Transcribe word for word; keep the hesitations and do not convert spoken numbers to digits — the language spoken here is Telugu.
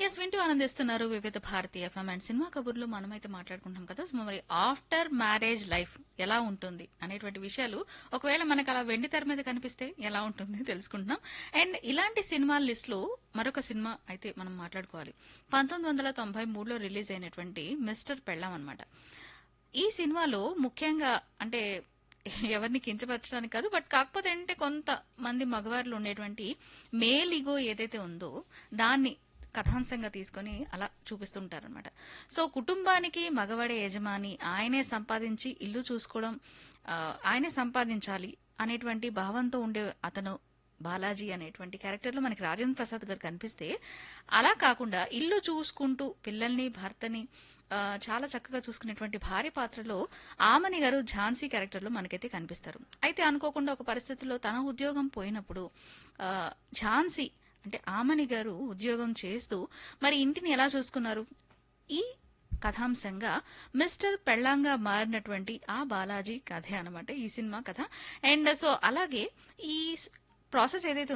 ఎస్ వింటూ ఆనందిస్తున్నారు వివిధ భారతి ఎఫ్ఎం అండ్ సినిమా కబుర్లు మనమైతే మాట్లాడుకుంటాం కదా. సో మరి ఆఫ్టర్ మ్యారేజ్ లైఫ్ ఎలా ఉంటుంది అనేటువంటి విషయాలు ఒకవేళ మనకు అలా వెండి తెర మీద కనిపిస్తే ఎలా ఉంటుంది తెలుసుకుంటున్నాం. అండ్ ఇలాంటి సినిమాల లిస్ట్ లో మరొక సినిమా అయితే మనం మాట్లాడుకోవాలి. పంతొమ్మిది వందల తొంభై మూడులో రిలీజ్ అయినటువంటి మిస్టర్ పెళ్ళాం అన్నమాట. ఈ సినిమాలో ముఖ్యంగా అంటే ఎవరిని కించపరచడానికి కాదు, బట్ కాకపోతే అంటే కొంతమంది మగవారిలో ఉండేటువంటి మేల్ ఈగో ఏదైతే ఉందో దాన్ని కథాంశంగా తీసుకొని అలా చూపిస్తుంటారనమాట. సో కుటుంబానికి మగవాడే యజమాని, ఆయనే సంపాదించి ఇల్లు చూసుకోవడం, ఆ, ఆయనే సంపాదించాలి అనేటువంటి భావంతో ఉండే అతను బాలాజీ అనేటువంటి క్యారెక్టర్ లో మనకి రాజేంద్ర ప్రసాద్ గారు కనిపిస్తే, అలా కాకుండా ఇల్లు చూసుకుంటూ పిల్లల్ని భర్తని ఆ, చాలా చక్కగా చూసుకునేటువంటి భార్య పాత్రలో ఆమని గారు ఝాన్సీ క్యారెక్టర్ లో మనకైతే కనిపిస్తారు. అయితే అనుకోకుండా ఒక పరిస్థితిలో తన ఉద్యోగం పోయినప్పుడు ఆ, ఝాన్సీ అంటే ఆమని గారు ఉద్యోగం చేస్తూ మరి ఇంటిని ఎలా చూసుకున్నారు, ఈ కథాంశంగా మిస్టర్ పెళ్ళాంగా మారినటువంటి ఆ బాలాజీ కథే అనమాట ఈ సినిమా కథ. అండ్ సో అలాగే ఈ ప్రాసెస్ ఏదైతే